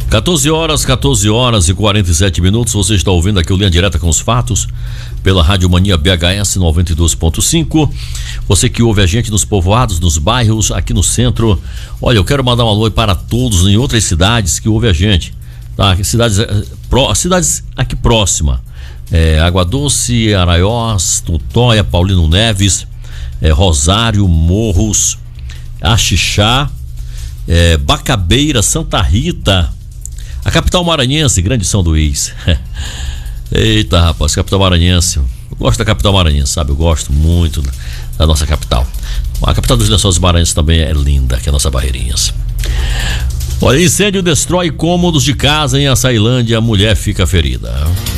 14 horas e 47 minutos. Você está ouvindo aqui o Linha Direta com os fatos pela Rádio Mania BHS 92.5. Você que ouve a gente nos povoados, nos bairros, aqui no centro. Olha, eu quero mandar um alô para todos em outras cidades que ouvem a gente, tá? Cidades aqui próximas. Água Doce, Araiós, Tutóia, Paulino Neves, Rosário, Morros, Axixá, Bacabeira, Santa Rita, a capital maranhense, Grande São Luís. Eita, rapaz, capital maranhense. Eu gosto da capital maranhense, sabe? Eu gosto muito da nossa capital. A capital dos Lençóis Maranhenses também é linda, que é a nossa Barreirinhas. Olha, incêndio destrói cômodos de casa em Açailândia, a mulher fica ferida.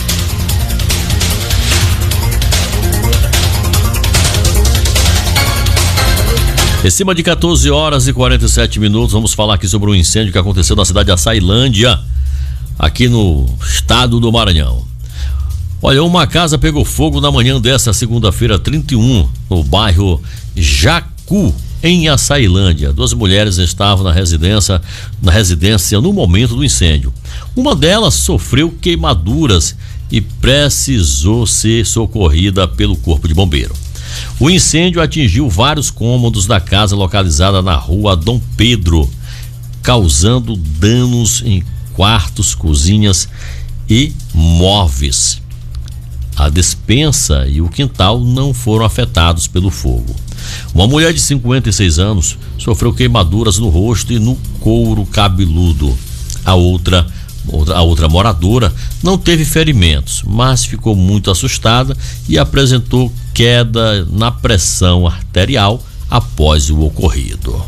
Em cima de 14 horas e 47 minutos, vamos falar aqui sobre um incêndio que aconteceu na cidade de Açailândia, aqui no estado do Maranhão. Olha, uma casa pegou fogo na manhã desta segunda-feira, 31, no bairro Jacu, em Açailândia. 2 mulheres estavam na residência no momento do incêndio. Uma delas sofreu queimaduras e precisou ser socorrida pelo Corpo de Bombeiro. O incêndio atingiu vários cômodos da casa localizada na rua Dom Pedro, causando danos em quartos, cozinhas e móveis. A despensa e o quintal não foram afetados pelo fogo. Uma mulher de 56 anos sofreu queimaduras no rosto e no couro cabeludo. A outra moradora não teve ferimentos, mas ficou muito assustada e apresentou queda na pressão arterial após o ocorrido.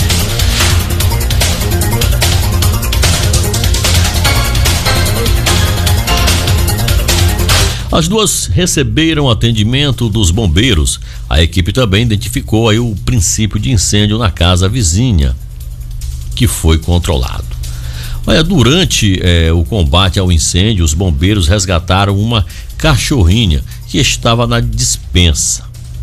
As duas receberam atendimento dos bombeiros. A equipe também identificou aí o princípio de incêndio na casa vizinha, que foi controlado. Olha, durante o combate ao incêndio, os bombeiros resgataram uma cachorrinha que estava na despensa.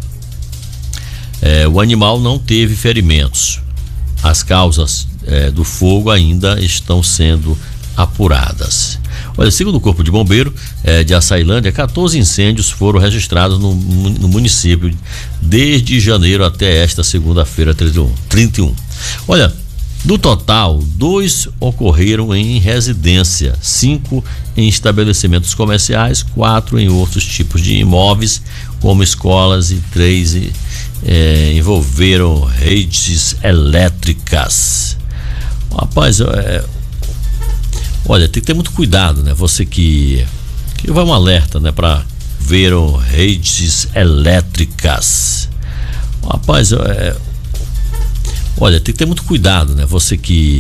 O animal não teve ferimentos. As causas do fogo ainda estão sendo apuradas. Olha, segundo o Corpo de Bombeiro de Açailândia, 14 incêndios foram registrados no município desde janeiro até esta segunda-feira, 31. Olha, do total, 2 ocorreram em residência, 5 em estabelecimentos comerciais, 4 em outros tipos de imóveis, como escolas, e 3 envolveram redes elétricas. Rapaz, olha, tem que ter muito cuidado, né? Você que vai um alerta, né? Para ver redes elétricas. Rapaz, olha, tem que ter muito cuidado, né? Você que